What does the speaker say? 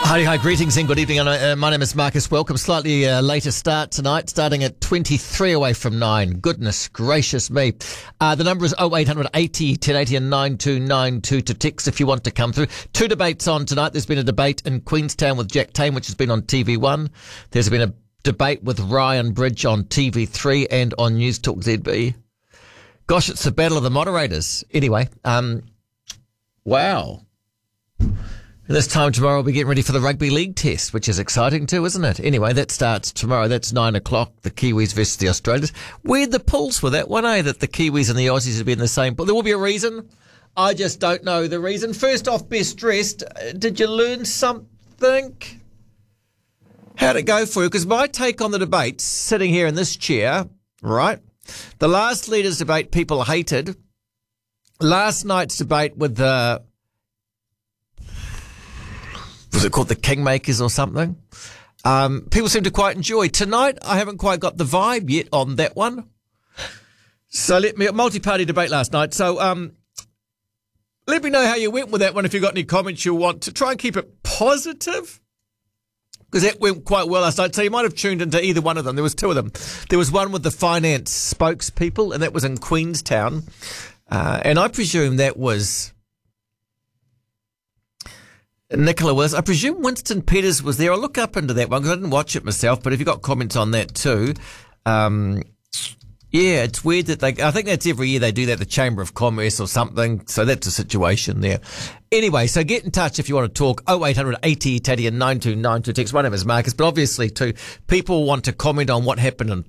Hi, greetings and good evening. My name is Marcus. Welcome. Slightly later start tonight, starting at 23 away from 9. Goodness gracious me. The number is 0800 80 1080 and 9292 to text if you want to come through. Two debates on tonight. There's been a debate in Queenstown with Jack Tame, which has been on TV1. There's been a debate with Ryan Bridge on TV3 and on News Talk ZB. Gosh, it's the battle of the moderators. Anyway, wow. This time tomorrow we'll be getting ready for the rugby league test, which is exciting too, isn't it? Anyway, that starts tomorrow. That's 9 o'clock, the Kiwis versus the Australians. Weird the pulls for that one, eh? That the Kiwis and the Aussies have been the same. But there will be a reason. I just don't know the reason. First off, best dressed. Did you learn something? How'd it go for you? Because my take on the debate, sitting here in this chair, right? The last leaders' debate people hated. Last night's debate with the... was it called the Kingmakers or something? People seem to quite enjoy. Tonight, I haven't quite got the vibe yet on that one. So multi-party debate last night. So let me know how you went with that one. If you've got any comments you want to try and keep it positive. Because that went quite well last night. So you might have tuned into either one of them. There was two of them. There was one with the finance spokespeople, and that was in Queenstown. And I presume that was... Nicola Willis. I presume Winston Peters was there. I'll look up into that one because I didn't watch it myself, but if you've got comments on that too. Yeah, it's weird that I think that's every year they do that, the Chamber of Commerce or something. So that's a situation there. Anyway, so get in touch if you want to talk. 0800 80 Teddy and 9292 text. My name is Marcus, but obviously too, people want to comment on what happened in